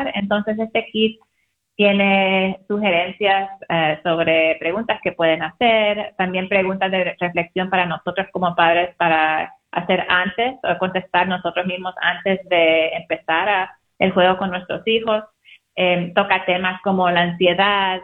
empezar. Entonces, este kit tiene sugerencias sobre preguntas que pueden hacer, también preguntas de reflexión para nosotros como padres para hacer antes o contestar nosotros mismos antes de empezar el juego con nuestros hijos. Toca temas como la ansiedad,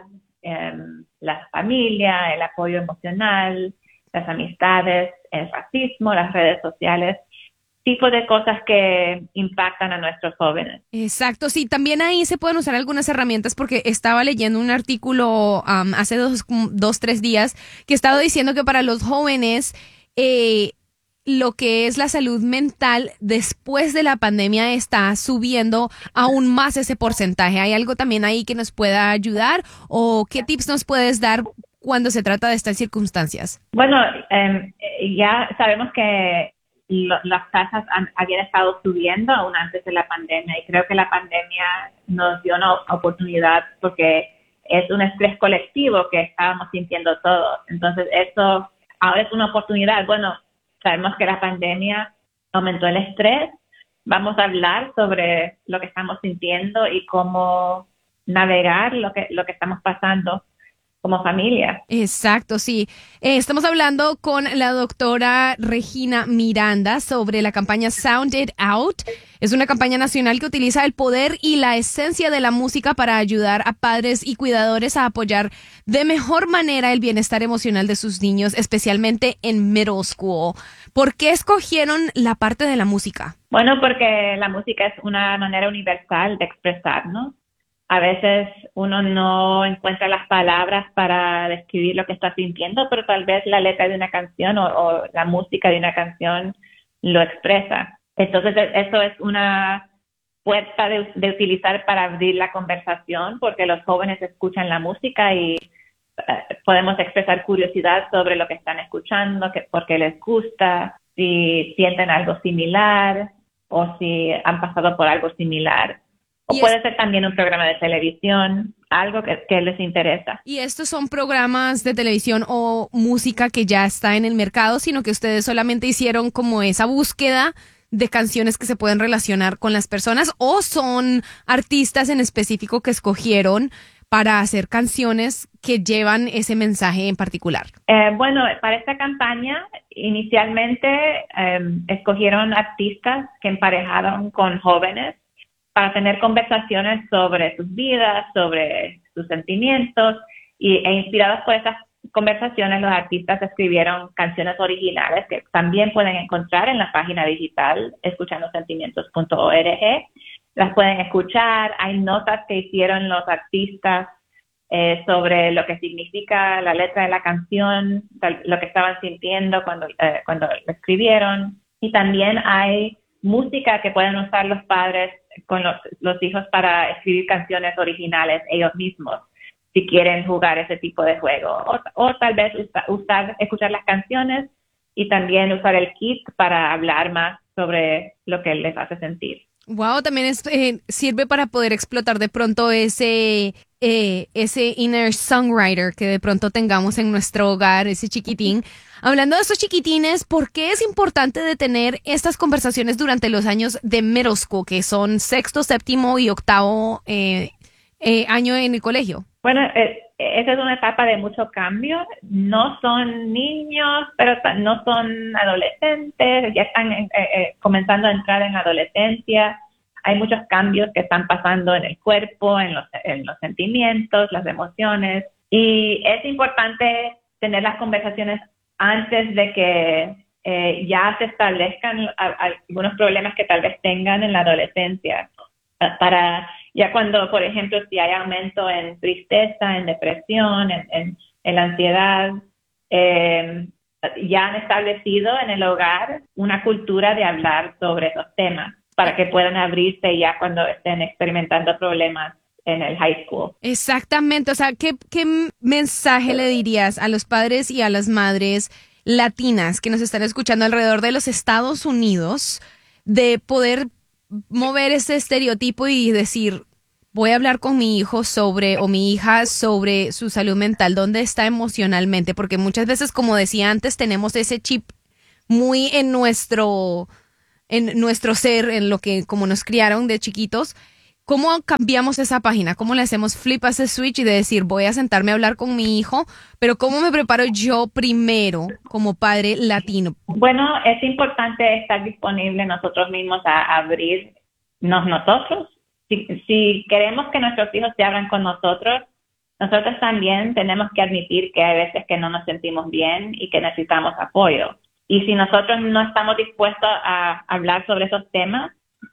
la familia, el apoyo emocional, las amistades, el racismo, las redes sociales, tipo de cosas que impactan a nuestros jóvenes. Exacto, sí, también ahí se pueden usar algunas herramientas porque estaba leyendo un artículo hace dos, 3 días que estaba diciendo que para los jóvenes lo que es la salud mental después de la pandemia está subiendo aún más ese porcentaje. ¿Hay algo también ahí que nos pueda ayudar o qué tips nos puedes dar cuando se trata de estas circunstancias? Bueno, ya sabemos que las tasas habían estado subiendo aún antes de la pandemia y creo que la pandemia nos dio una oportunidad porque es un estrés colectivo que estábamos sintiendo todos. Entonces, eso ahora es una oportunidad. Bueno, sabemos que la pandemia aumentó el estrés. Vamos a hablar sobre lo que estamos sintiendo y cómo navegar lo que estamos pasando como familia. Exacto, sí. Estamos hablando con la doctora Regina Miranda sobre la campaña Sound It Out. Es una campaña nacional que utiliza el poder y la esencia de la música para ayudar a padres y cuidadores a apoyar de mejor manera el bienestar emocional de sus niños, especialmente en middle school. ¿Por qué escogieron la parte de la música? Bueno, porque la música es una manera universal de expresarnos. A veces uno no encuentra las palabras para describir lo que está sintiendo, pero tal vez la letra de una canción o la música de una canción lo expresa. Entonces, eso es una puerta de utilizar para abrir la conversación, porque los jóvenes escuchan la música y podemos expresar curiosidad sobre lo que están escuchando, por qué les gusta, si sienten algo similar o si han pasado por algo similar. O puede ser también un programa de televisión, algo que les interesa. Y estos son programas de televisión o música que ya está en el mercado, sino que ustedes solamente hicieron como esa búsqueda de canciones que se pueden relacionar con las personas, o son artistas en específico que escogieron para hacer canciones que llevan ese mensaje en particular. Bueno, para esta campaña inicialmente escogieron artistas que emparejaron con jóvenes para tener conversaciones sobre sus vidas, sobre sus sentimientos, e inspirados por esas conversaciones, los artistas escribieron canciones originales que también pueden encontrar en la página digital escuchandosentimientos.org. Las pueden escuchar, hay notas que hicieron los artistas sobre lo que significa la letra de la canción, lo que estaban sintiendo cuando lo escribieron, y también hay música que pueden usar los padres con los hijos para escribir canciones originales ellos mismos, si quieren jugar ese tipo de juego. O tal vez escuchar las canciones y también usar el kit para hablar más sobre lo que les hace sentir. Wow, también sirve para poder explotar de pronto ese inner songwriter que de pronto tengamos en nuestro hogar, ese chiquitín. Hablando de estos chiquitines, ¿por qué es importante detener estas conversaciones durante los años de middle school, que son sexto, séptimo y octavo año en el colegio? Bueno, esa es una etapa de mucho cambio. No son niños, pero no son adolescentes, ya están comenzando a entrar en la adolescencia. Hay muchos cambios que están pasando en el cuerpo, en los sentimientos, las emociones. Y es importante tener las conversaciones antes de que ya se establezcan algunos problemas que tal vez tengan en la adolescencia. Para ya cuando, por ejemplo, si hay aumento en tristeza, en depresión, en la ansiedad, ya han establecido en el hogar una cultura de hablar sobre esos temas para que puedan abrirse ya cuando estén experimentando problemas en el high school. Exactamente. O sea, ¿qué mensaje le dirías a los padres y a las madres latinas que nos están escuchando alrededor de los Estados Unidos de poder mover ese estereotipo y decir, voy a hablar con mi hijo o mi hija sobre su salud mental, dónde está emocionalmente? Porque muchas veces, como decía antes, tenemos ese chip muy en nuestro ser, en lo que como nos criaron de chiquitos. ¿cómo cambiamos esa página? ¿Cómo le hacemos flip a ese switch y de decir, voy a sentarme a hablar con mi hijo, pero cómo me preparo yo primero como padre latino? Bueno, es importante estar disponible nosotros mismos a abrirnos nosotros. Si queremos que nuestros hijos se abran con nosotros también tenemos que admitir que hay veces que no nos sentimos bien y que necesitamos apoyo. Y si nosotros no estamos dispuestos a hablar sobre esos temas,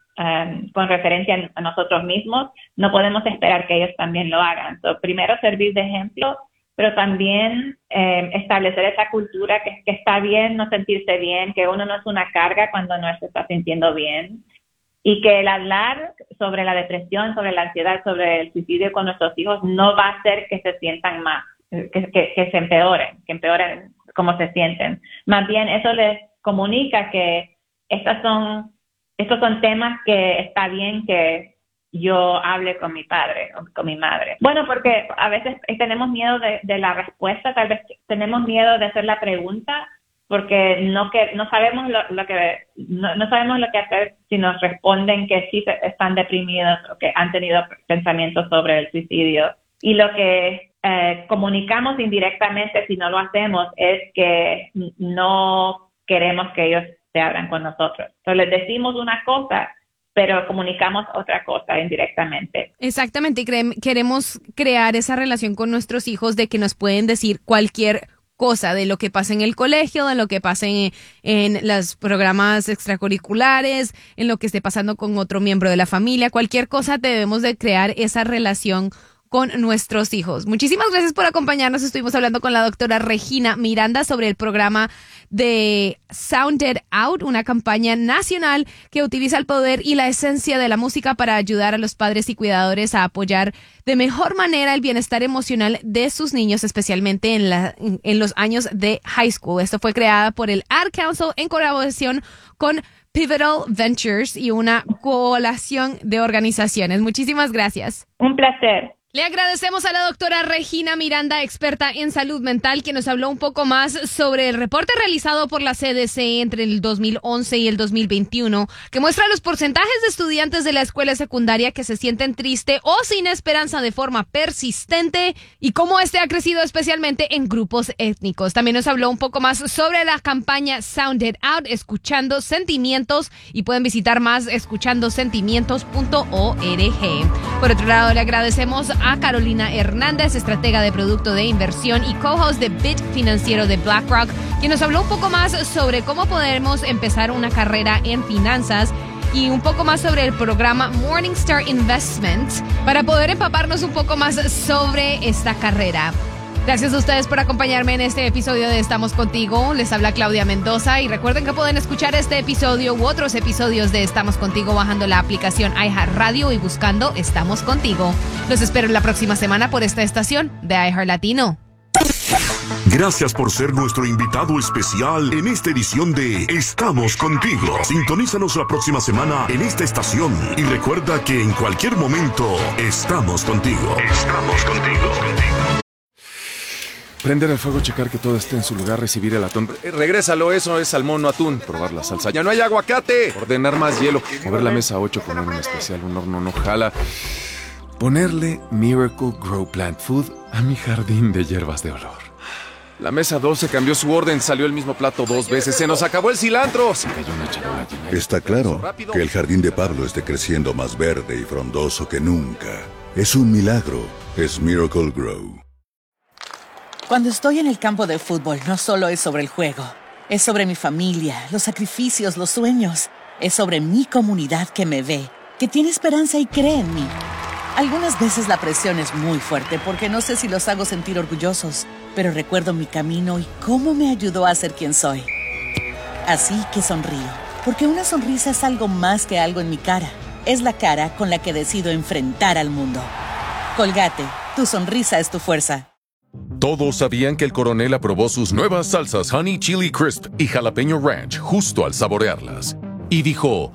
con referencia a nosotros mismos, no podemos esperar que ellos también lo hagan. Primero servir de ejemplo, pero también establecer esa cultura que está bien no sentirse bien, que uno no es una carga cuando no se está sintiendo bien, y que el hablar sobre la depresión, sobre la ansiedad, sobre el suicidio con nuestros hijos no va a hacer que se sientan más, que se empeoren cómo se sienten. Más bien eso les comunica que estos son temas que está bien que yo hable con mi padre o con mi madre. Bueno, porque a veces tenemos miedo de la respuesta, tal vez tenemos miedo de hacer la pregunta porque no sabemos no sabemos lo que hacer si nos responden que sí están deprimidos o que han tenido pensamientos sobre el suicidio. Y lo que comunicamos indirectamente si no lo hacemos es que no queremos que ellos se abran con nosotros. Entonces les decimos una cosa, pero comunicamos otra cosa indirectamente. Exactamente, y queremos crear esa relación con nuestros hijos de que nos pueden decir cualquier cosa de lo que pasa en el colegio, de lo que pasa en los programas extracurriculares, en lo que esté pasando con otro miembro de la familia, cualquier cosa debemos de crear esa relación con nuestros hijos. Muchísimas gracias por acompañarnos. Estuvimos hablando con la doctora Regina Miranda sobre el programa de Sounded Out, una campaña nacional que utiliza el poder y la esencia de la música para ayudar a los padres y cuidadores a apoyar de mejor manera el bienestar emocional de sus niños, especialmente en los años de high school. Esto fue creada por el Ad Council en colaboración con Pivotal Ventures y una coalición de organizaciones. Muchísimas gracias. Un placer. Le agradecemos a la doctora Regina Miranda, experta en salud mental, que nos habló un poco más sobre el reporte realizado por la CDC entre el 2011 y el 2021, que muestra los porcentajes de estudiantes de la escuela secundaria que se sienten triste o sin esperanza de forma persistente y cómo este ha crecido especialmente en grupos étnicos. También nos habló un poco más sobre la campaña Sounded Out, Escuchando Sentimientos, y pueden visitar más escuchandosentimientos.org. Por otro lado, le agradecemos a Carolina Hernández, estratega de producto de inversión y co-host de Bit Financiero de BlackRock, quien nos habló un poco más sobre cómo podemos empezar una carrera en finanzas y un poco más sobre el programa Morningstar Investment para poder empaparnos un poco más sobre esta carrera. Gracias a ustedes por acompañarme en este episodio de Estamos Contigo. Les habla Claudia Mendoza y recuerden que pueden escuchar este episodio u otros episodios de Estamos Contigo bajando la aplicación iHeartRadio y buscando Estamos Contigo. Los espero la próxima semana por esta estación de iHeart Latino. Gracias por ser nuestro invitado especial en esta edición de Estamos Contigo. Sintonízanos la próxima semana en esta estación y recuerda que en cualquier momento estamos contigo. Estamos contigo. Prender el fuego, checar que todo esté en su lugar, recibir el atún. Regrésalo, eso es salmón, no atún. Probar la salsa. ¡Ya no hay aguacate! Ordenar más hielo. Mover la mesa 8 con un especial. Un horno no jala. Ponerle Miracle Grow Plant Food a mi jardín de hierbas de olor. La mesa 12 cambió su orden, salió el mismo plato 2 veces. ¡Se nos acabó el cilantro! Se cayó una charola llena. Está claro que el jardín de Pablo esté creciendo más verde y frondoso que nunca. Es un milagro. Es Miracle Grow. Cuando estoy en el campo de fútbol, no solo es sobre el juego. Es sobre mi familia, los sacrificios, los sueños. Es sobre mi comunidad que me ve, que tiene esperanza y cree en mí. Algunas veces la presión es muy fuerte porque no sé si los hago sentir orgullosos, pero recuerdo mi camino y cómo me ayudó a ser quien soy. Así que sonrío, porque una sonrisa es algo más que algo en mi cara. Es la cara con la que decido enfrentar al mundo. Colgate, tu sonrisa es tu fuerza. Todos sabían que el coronel aprobó sus nuevas salsas Honey Chili Crisp y Jalapeño Ranch justo al saborearlas. Y dijo,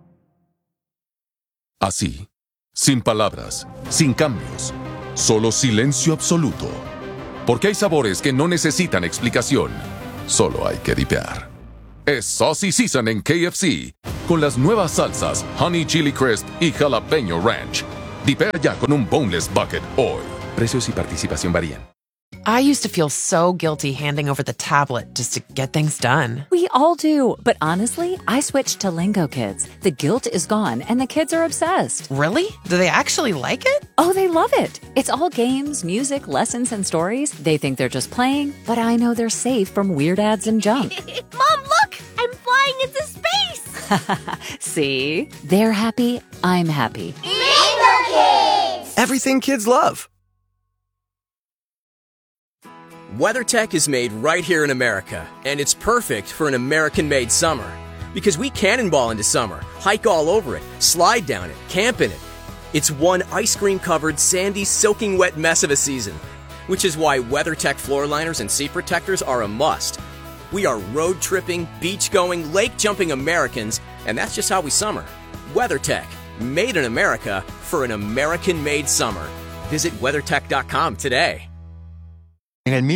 así, sin palabras, sin cambios, solo silencio absoluto. Porque hay sabores que no necesitan explicación, solo hay que dipear. Es Saucy Season en KFC. con las nuevas salsas Honey Chili Crisp y Jalapeño Ranch. Dipea ya con un boneless bucket hoy. Precios y participación varían. I used to feel so guilty handing over the tablet just to get things done. We all do. But honestly, I switched to Lingo Kids. The guilt is gone and the kids are obsessed. Really? Do they actually like it? Oh, they love it. It's all games, music, lessons, and stories. They think they're just playing, but I know they're safe from weird ads and junk. Mom, look! I'm flying into space! See? They're happy. I'm happy. Lingo Kids! Everything kids love. WeatherTech is made right here in America, and it's perfect for an American-made summer. Because we cannonball into summer, hike all over it, slide down it, camp in it. It's one ice cream-covered, sandy, soaking wet mess of a season. Which is why WeatherTech floor liners and seat protectors are a must. We are road-tripping, beach-going, lake-jumping Americans, and that's just how we summer. WeatherTech, made in America for an American-made summer. Visit WeatherTech.com today. En el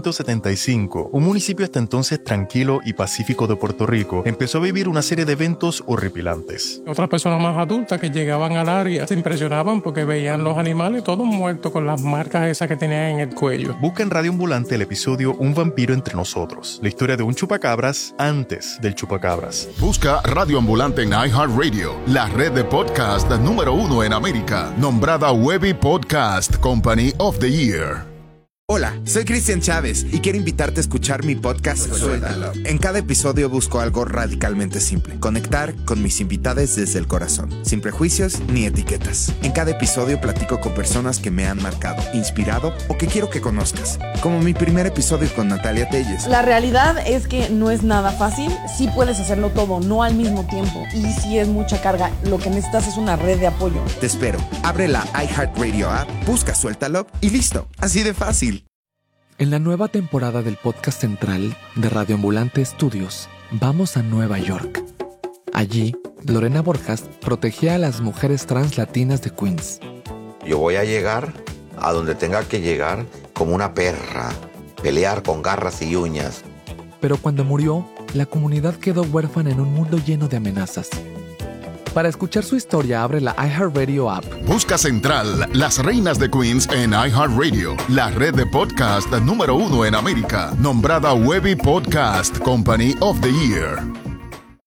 1975, un municipio hasta entonces tranquilo y pacífico de Puerto Rico empezó a vivir una serie de eventos horripilantes. Otras personas más adultas que llegaban al área se impresionaban porque veían los animales todos muertos con las marcas esas que tenían en el cuello. Busca en Radio Ambulante el episodio Un vampiro entre nosotros, la historia de un chupacabras antes del chupacabras. Busca Radio Ambulante en iHeartRadio, la red de podcast número 1 en América, nombrada Webby Podcast Company of the Year. Hola, soy Cristian Chávez y quiero invitarte a escuchar mi podcast Suéltalo. En cada episodio busco algo radicalmente simple: conectar con mis invitados desde el corazón, sin prejuicios ni etiquetas. En cada episodio platico con personas que me han marcado, inspirado o que quiero que conozcas, como mi primer episodio con Natalia Telles. La realidad es que no es nada fácil, sí puedes hacerlo todo, no al mismo tiempo, y sí es mucha carga. Lo que necesitas es una red de apoyo. Te espero, abre la iHeartRadio app, busca Suéltalo y listo, así de fácil. En la nueva temporada del podcast central de Radio Ambulante Estudios, vamos a Nueva York. Allí, Lorena Borjas protegía a las mujeres trans latinas de Queens. Yo voy a llegar a donde tenga que llegar como una perra, pelear con garras y uñas. Pero cuando murió, la comunidad quedó huérfana en un mundo lleno de amenazas. Para escuchar su historia, abre la iHeartRadio app. Busca Central, las reinas de Queens en iHeartRadio, la red de podcast número 1 en América, nombrada Webby Podcast Company of the Year.